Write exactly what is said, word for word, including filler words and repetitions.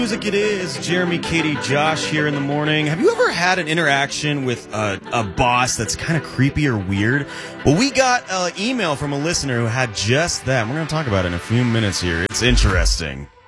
Music it is. Jeremy, Katie, Josh here in the morning. Have you ever had an interaction with a, a boss that's kind of creepy or weird? Well, we got an email from a listener who had just that. We're going to talk about it in a few minutes here. It's interesting.